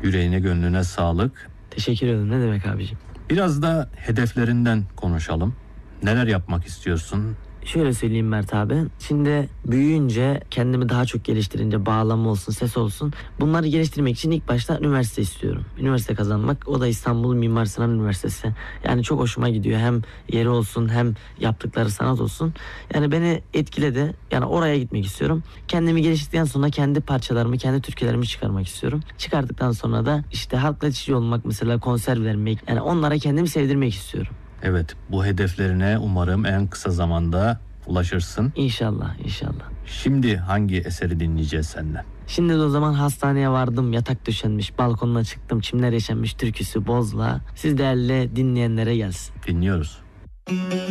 Yüreğine gönlüne sağlık. Teşekkür ederim. Ne demek abicim? Biraz da hedeflerinden konuşalım. Neler yapmak istiyorsun? Şöyle söyleyeyim Mert abi. Şimdi büyüyünce, kendimi daha çok geliştirince, bağlama olsun, ses olsun, bunları geliştirmek için ilk başta üniversite istiyorum. Üniversite kazanmak. O da İstanbul Mimar Sinan Üniversitesi. Yani çok hoşuma gidiyor. Hem yeri olsun hem yaptıkları sanat olsun. Yani beni etkiledi. Yani oraya gitmek istiyorum. Kendimi geliştirdikten sonra kendi parçalarımı, kendi türkülerimi çıkarmak istiyorum. Çıkardıktan sonra da işte halkla iç içe olmak, mesela konser vermek. Yani onlara kendimi sevdirmek istiyorum. Evet, bu hedeflerine umarım en kısa zamanda ulaşırsın. İnşallah, inşallah. Şimdi hangi eseri dinleyeceğiz senden? Şimdi de o zaman hastaneye vardım, yatak döşenmiş, balkonuna çıktım, çimler yeşenmiş türküsü Bozla. Siz değerli dinleyenlere gelsin. Dinliyoruz.